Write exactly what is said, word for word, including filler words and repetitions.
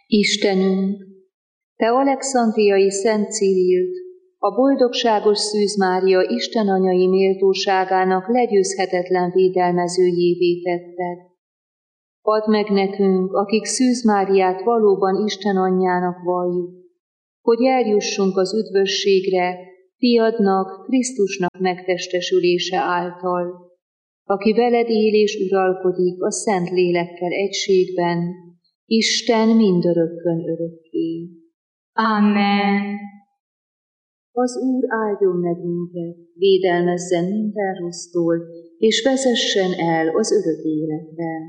Istenünk, Te Alexandriai Szent Cirilt, a boldogságos Szűz Mária Isten anyai méltóságának legyőzhetetlen védelmezőjévé tetted. Add meg nekünk, akik Szűz Máriát valóban Isten anyjának valljuk, hogy eljussunk az üdvösségre Fiadnak, Krisztusnak megtestesülése által, aki veled él és uralkodik a Szent Lélekkel egységben, Isten mindörökkön örökké. Amen. Az Úr áldjon meg minket, védelmezzen minden rossztól, és vezessen el az örök életbe.